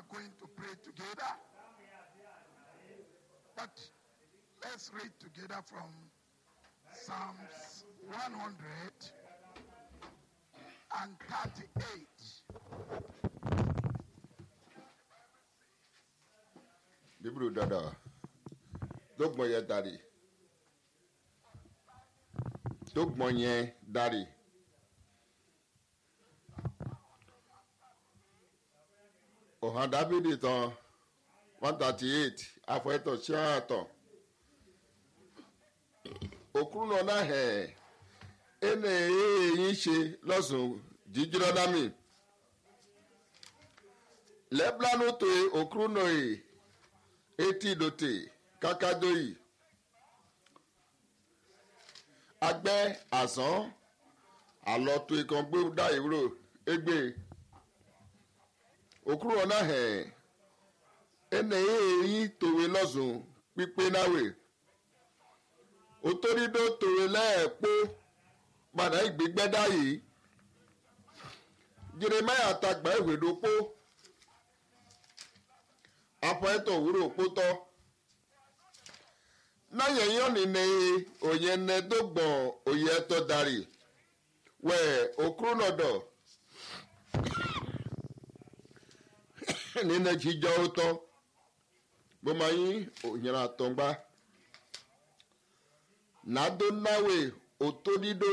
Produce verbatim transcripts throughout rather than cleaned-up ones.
going to pray together. But let's read together from Psalms one hundred thirty-eight. Bibru dada. Dogmoye daddy. Dogmoye daddy. Ohan David tan one thirty-eight afeto siato. Okuno na he ene yin se losun jijiro dami. Leblano to okuno e eti dote kakadoyi. Agbe asan aloto ikan gbe da iro egbe. Okuru na he ene eyin towe losun pipe nawe otorido towe lepo pada igbegbe dayi Jeremiah tagba iwedopo apoeto wuro poto na yeyan ni ne oyen ne dogbon oye to dari we okuru nodo nínú jíjọ ó tán bó máa yín òyìnbá àtọ̀ngbá nàdónáwé òtódídó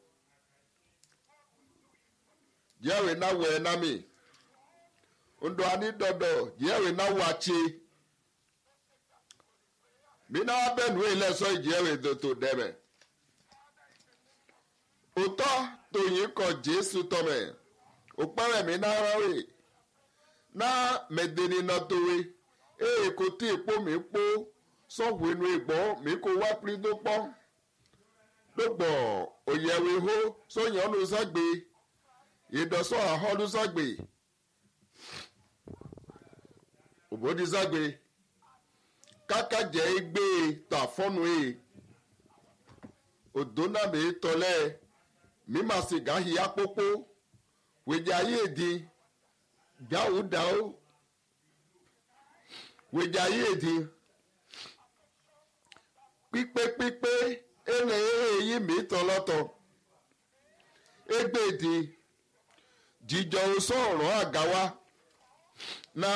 jẹ́wé náwó ẹ̀ námì ńdọ̀ anídọ̀dọ̀ jẹ́wé náwó àchi bí náwó bẹ́ẹ̀nù ilẹ̀ sọ ìjẹ́wé dòtò dẹ́mẹ̀ òtọ́ tòyìn kọ Jésù tọ́mẹ̀ òpẹ́rẹ̀ mi náà rárẹ̀ na medeni na towe e ko ti epo mi po so wenu egbo mi ko wa pri do po dogbo oyewe ho so yan nu sagbe idoso ahodu sagbe obodi sagbe kaka je igbe ta fonu e odona me tole mi ma siga hi apopo weje aye di Gao dao wejayi edi pipe pipe ene eyi mi toloto egbedi jijo sọ̀rọ̀ agawa na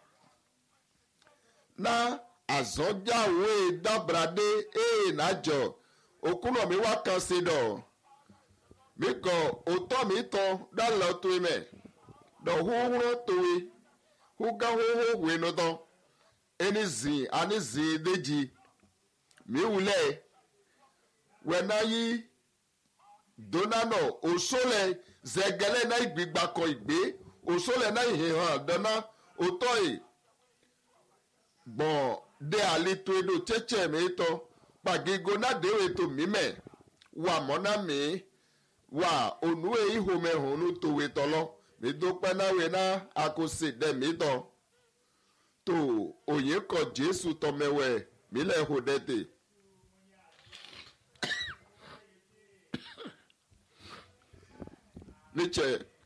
na azonjawe dabrade e najo okuno mi wa kan sedo mi ko oto mi ton da lo to ime do huhuro towe huga huhu weno don eni zin ani zin deji mi wule wenayi donano osole zegele na igbigba ko igbe osole na ihehan dona otoyi gbon de alito edo cheche mi to pagigo na dewe to mime wa mona mi wa onuwe ihome honu towe tolo mi dúpẹ́ náwé ná akose dẹ̀mí tán tó òye kọ Jésù tọmẹwẹ̀ mílẹ̀ hó dẹ́tẹ̀. Nítsẹ̀